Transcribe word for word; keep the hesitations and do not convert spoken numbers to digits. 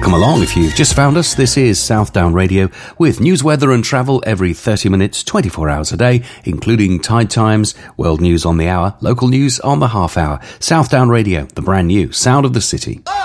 Welcome along if you've just found us. This is Southdown Radio with news, weather and travel every thirty minutes, twenty-four hours a day, including tide times, world news on the hour, local news on the half hour. Southdown Radio, the brand new sound of the city.